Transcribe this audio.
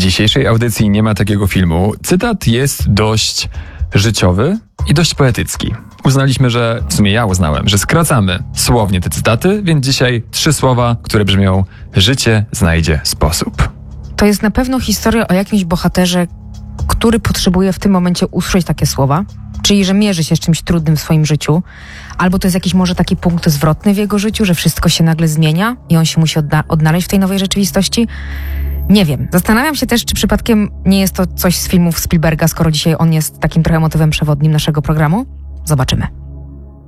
dzisiejszej audycji nie ma takiego filmu. Cytat jest dość życiowy i dość poetycki. Uznaliśmy, że, w sumie ja uznałem, że skracamy słownie te cytaty, więc dzisiaj 3 słowa, które brzmią: życie znajdzie sposób. To jest na pewno historia o jakimś bohaterze, który potrzebuje w tym momencie usłyszeć takie słowa, czyli że mierzy się z czymś trudnym w swoim życiu, albo to jest jakiś może taki punkt zwrotny w jego życiu, że wszystko się nagle zmienia i on się musi odnaleźć w tej nowej rzeczywistości. Nie wiem. Zastanawiam się też, czy przypadkiem nie jest to coś z filmów Spielberga, skoro dzisiaj on jest takim trochę motywem przewodnim naszego programu. Zobaczymy.